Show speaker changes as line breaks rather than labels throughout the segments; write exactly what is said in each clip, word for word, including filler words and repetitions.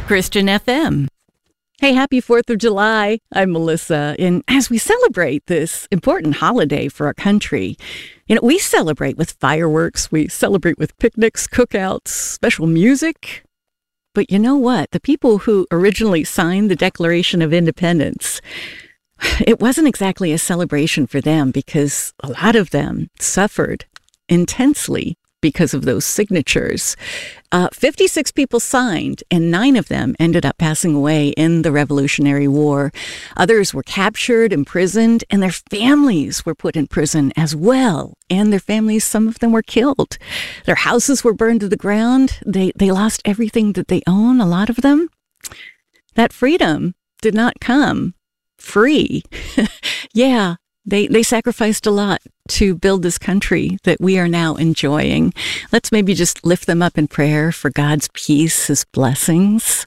Christian F M. Hey, happy fourth of July. I'm Melissa. And as we celebrate this important holiday for our country, you know, we celebrate with fireworks, we celebrate with picnics, cookouts, special music. But you know what? The people who originally signed the Declaration of Independence, it wasn't exactly a celebration for them because a lot of them suffered intensely because of those signatures. Uh, fifty-six people signed, and nine of them ended up passing away in the Revolutionary War. Others were captured, imprisoned, and their families were put in prison as well. And their families, some of them were killed. Their houses were burned to the ground. They, they lost everything that they own, a lot of them. That freedom did not come free. Yeah. They they sacrificed a lot to build this country that we are now enjoying. Let's maybe just lift them up in prayer for God's peace, His blessings.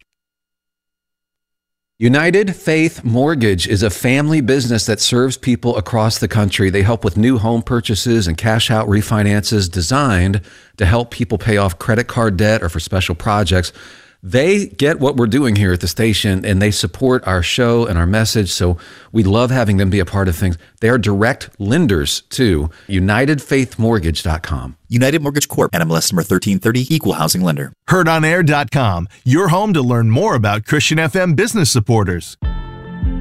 United Faith Mortgage is a family business that serves people across the country. They help with new home purchases and cash out refinances designed to help people pay off credit card debt or for special projects. They get what we're doing here at the station, and they support our show and our message, so we love having them be a part of things. They are direct lenders, too. United Faith Mortgage dot com.
United Mortgage Corp. N M L S number thirteen thirty, Equal Housing Lender.
Heard On Air dot com, your home to learn more about Christian F M business supporters.